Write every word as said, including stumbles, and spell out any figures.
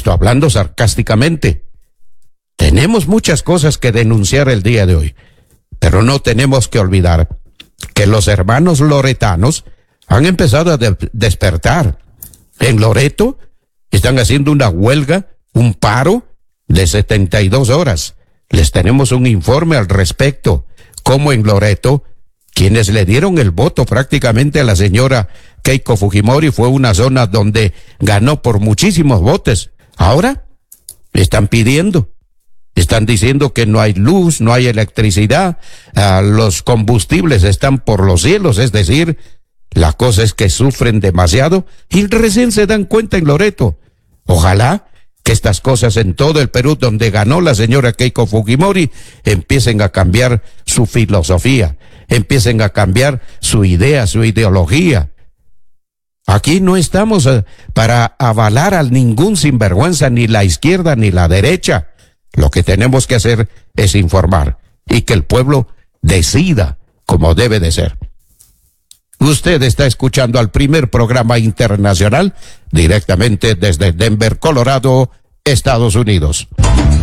Esto hablando sarcásticamente. Tenemos muchas cosas que denunciar el día de hoy, pero no tenemos que olvidar que los hermanos loretanos han empezado a de- despertar. En Loreto están haciendo una huelga, un paro de setenta y dos horas. Les tenemos un informe al respecto, como en Loreto, quienes le dieron el voto prácticamente a la señora Keiko Fujimori, fue una zona donde ganó por muchísimos votos. Ahora están pidiendo, están diciendo que no hay luz, no hay electricidad, uh, los combustibles están por los cielos, es decir, la cosa es que sufren demasiado y recién se dan cuenta en Loreto. Ojalá que estas cosas en todo el Perú donde ganó la señora Keiko Fujimori empiecen a cambiar su filosofía, empiecen a cambiar su idea, su ideología. Aquí no estamos uh, para avalar a ningún sinvergüenza, ni la izquierda ni la derecha. Lo que tenemos que hacer es informar y que el pueblo decida como debe de ser. Usted está escuchando al primer programa internacional directamente desde Denver, Colorado, Estados Unidos.